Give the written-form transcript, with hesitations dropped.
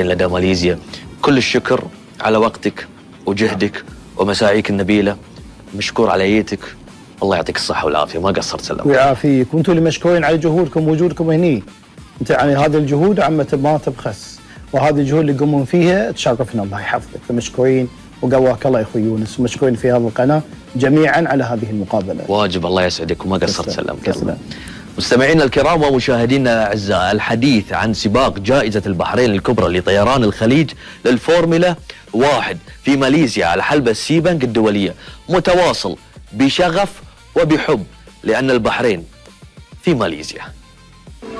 البحرين لدى ماليزيا. كل الشكر على وقتك وجهدك ومساعيك النبيلة، مشكور على ايتك، الله يعطيك الصحة والعافية، ما قصرت سلام. ويعافيك، وانتم اللي مشكورين على جهودكم ووجودكم هني. انت يعني هذه الجهود عمة ما تبخس، وهذه الجهود اللي تقومون فيها تشرفنا، الله يحفظك، فمشكورين وقواك الله يا اخوي يونس، ومشكورين في هذه القناة جميعا على هذه المقابلة. واجب، الله يسعدك وما قصرت سلام. مستمعينا الكرام ومشاهدينا الاعزاء، الحديث عن سباق جائزة البحرين الكبرى لطيران الخليج للفورمولا 1 في ماليزيا على حلبة سيبنج الدولية متواصل بشغف وبحب، لأن البحرين في ماليزيا.